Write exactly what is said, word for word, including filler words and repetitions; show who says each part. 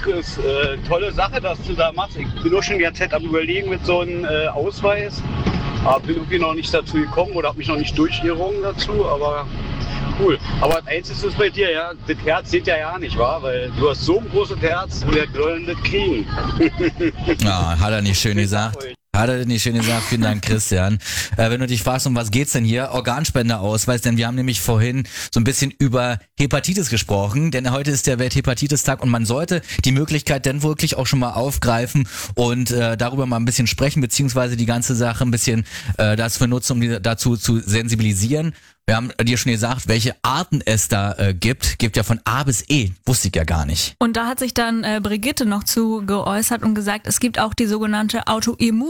Speaker 1: Chris, äh, tolle Sache, dass du da machst. Ich bin auch schon die ganze Zeit am Überlegen mit so einem äh, Ausweis. Aber bin irgendwie noch nicht dazu gekommen oder habe mich noch nicht durchgerungen dazu, aber cool. Aber eins ist es bei dir, ja, das Herz sieht ja ja nicht, wahr? Weil du hast so ein großes Herz und wir sollen das kriegen.
Speaker 2: Ja, hat er nicht schön gesagt. Hat er nicht schön gesagt, vielen Dank, Christian. Äh, wenn du dich fragst, um was geht's denn hier? Organspendeausweis, denn wir haben nämlich vorhin so ein bisschen über Hepatitis gesprochen, denn heute ist der Welthepatitis-Tag und man sollte die Möglichkeit dann wirklich auch schon mal aufgreifen und äh, darüber mal ein bisschen sprechen, beziehungsweise die ganze Sache ein bisschen äh, dafür nutzen, um die, dazu zu sensibilisieren. Wir haben dir schon gesagt, welche Arten es da äh, gibt. Gibt ja von A bis E. Wusste ich ja gar nicht.
Speaker 3: Und da hat sich dann äh, Brigitte noch zu geäußert und gesagt, es gibt auch die sogenannte Autoimmun